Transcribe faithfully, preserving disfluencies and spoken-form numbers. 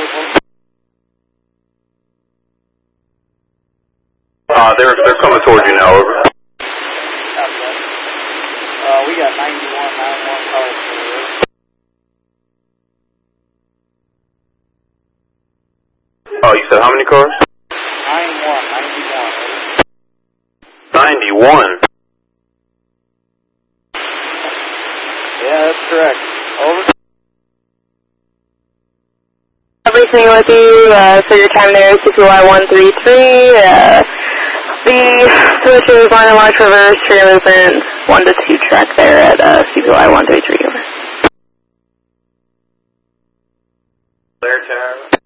Uh, they're, they're coming towards you now, over. Uh, we got ninety-one, ninety-one cars. Oh, you said how many cars? ninety-one, ninety-one. ninety-one? Yeah, that's correct. Over. Everything with you, uh, so your time there is C P Y one three three, uh, the switch is line and launch reverse, for your movement one to two track there at, uh, C P Y one three three, over. Clear, Tower.